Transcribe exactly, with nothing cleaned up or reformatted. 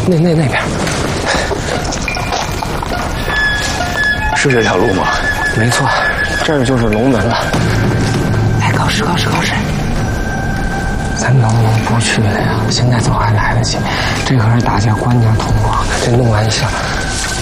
那那那边， 是这条路吗？ 没错，这儿就是龙门了。哎，高师高师高师，咱能不能不去了呀？现在走还来得及，这可是大家关键通过，这弄完一下。